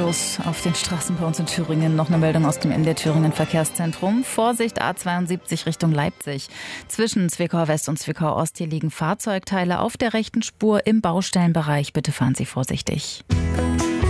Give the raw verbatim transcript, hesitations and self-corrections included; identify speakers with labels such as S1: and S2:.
S1: los auf den Straßen bei uns in Thüringen. Noch eine Meldung aus dem M D R Thüringen Verkehrszentrum. Vorsicht, A zweiundsiebzig Richtung Leipzig. Zwischen Zwickau West und Zwickau Ost hier liegen Fahrzeugteile auf der rechten Spur im Baustellenbereich. Bitte fahren Sie vorsichtig.